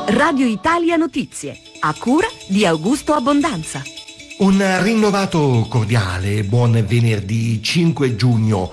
Radio Italia Notizie, a cura di Augusto Abbondanza. Un rinnovato cordiale buon venerdì 5 giugno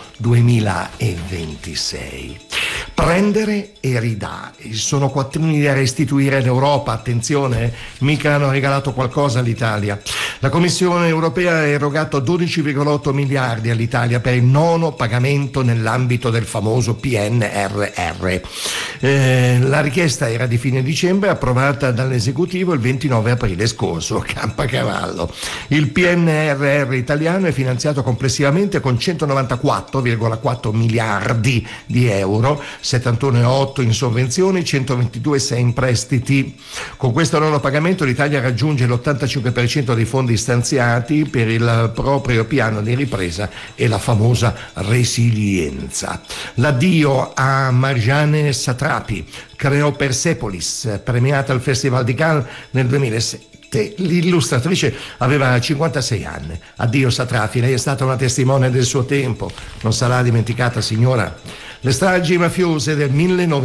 2026. Prendere e ridare. Sono quattrini da restituire all'Europa. Attenzione, mica hanno regalato qualcosa all'Italia. La Commissione europea ha erogato 12,8 miliardi all'Italia per il nono pagamento nell'ambito del famoso PNRR. La richiesta era di fine dicembre, approvata dall'esecutivo il 29 aprile scorso. Campacavallo. Il PNRR italiano è finanziato complessivamente con 194,4 miliardi di euro, 71,8 in sovvenzioni, 122,6 in prestiti. Con questo nono pagamento l'Italia raggiunge l'85% dei fondi stanziati per il proprio piano di ripresa e la famosa resilienza. L'addio a Marjane Satrapi creò Persepolis, premiata al Festival di Cannes nel 2007. L'illustratrice aveva 56 anni. Addio Satrapi, lei è stata una testimone del suo tempo, non sarà dimenticata, signora. Le stragi mafiose del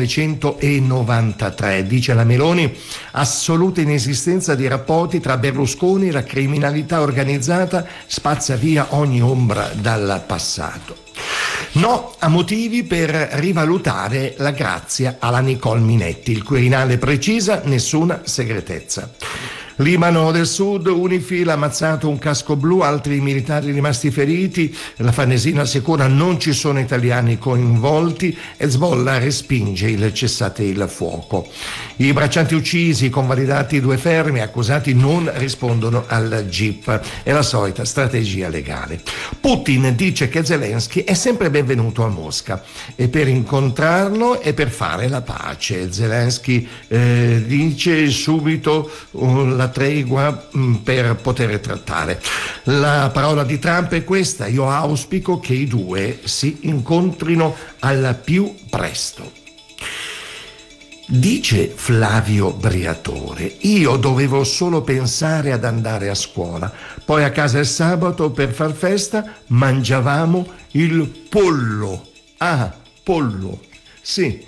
1993, dice la Meloni, assoluta inesistenza di rapporti tra Berlusconi e la criminalità organizzata, spazza via ogni ombra dal passato. No a motivi per rivalutare la grazia alla Nicole Minetti. Il Quirinale precisa, nessuna segretezza. Libano del Sud, UNIFIL ha ammazzato un casco blu, altri militari rimasti feriti, la Farnesina assicura non ci sono italiani coinvolti, Hezbollah respinge il cessate il fuoco. I braccianti uccisi, convalidati 2 fermi, accusati non rispondono al GIP, è la solita strategia legale. Putin dice che Zelensky è sempre benvenuto a Mosca e per incontrarlo e per fare la pace. Zelensky dice subito la tregua per poter trattare. La parola di Trump è questa: io auspico che i due si incontrino al più presto. Dice Flavio Briatore: io dovevo solo pensare ad andare a scuola, poi a casa il sabato per far festa mangiavamo il pollo. Ah, pollo, sì.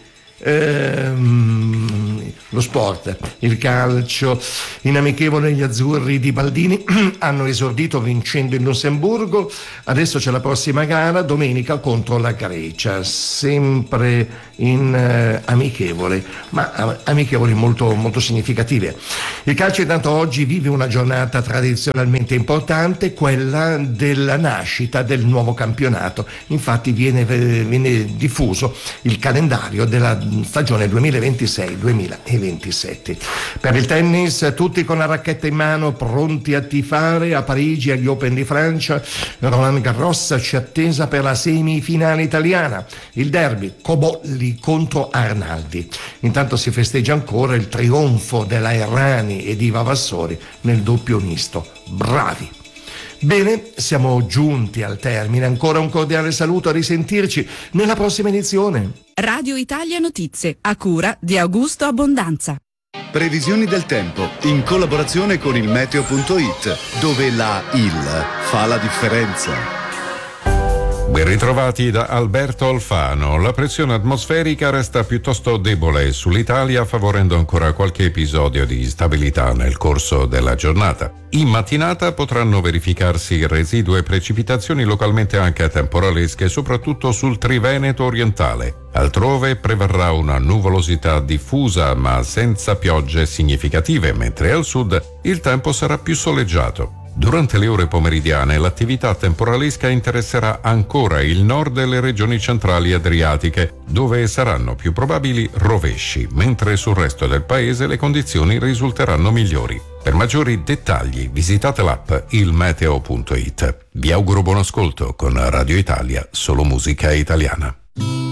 Lo sport, il calcio, in amichevole gli azzurri di Baldini hanno esordito vincendo in Lussemburgo, adesso c'è la prossima gara domenica contro la Grecia, sempre in amichevole, ma amichevoli molto, molto significative. Il calcio intanto oggi vive una giornata tradizionalmente importante, quella della nascita del nuovo campionato. Infatti viene diffuso il calendario della stagione 2026-2027. Per il tennis, tutti con la racchetta in mano, pronti a tifare. A Parigi, agli Open di Francia, Roland Garros ci attesa per la semifinale italiana, il derby Cobolli contro Arnaldi. Intanto si festeggia ancora il trionfo della Errani e di Vavassori nel doppio misto. Bravi! Bene, siamo giunti al termine. Ancora un cordiale saluto, a risentirci nella prossima edizione. Radio Italia Notizie, a cura di Augusto Abbondanza. Previsioni del tempo in collaborazione con il meteo.it, dove la IL fa la differenza. Ben ritrovati da Alberto Alfano. La pressione atmosferica resta piuttosto debole sull'Italia, favorendo ancora qualche episodio di instabilità nel corso della giornata. In mattinata potranno verificarsi residue precipitazioni localmente anche temporalesche, soprattutto sul Triveneto orientale. Altrove prevarrà una nuvolosità diffusa ma senza piogge significative, mentre al sud il tempo sarà più soleggiato. Durante le ore pomeridiane l'attività temporalesca interesserà ancora il nord e le regioni centrali adriatiche, dove saranno più probabili rovesci, mentre sul resto del paese le condizioni risulteranno migliori. Per maggiori dettagli visitate l'app ilmeteo.it. Vi auguro buon ascolto con Radio Italia, solo musica italiana.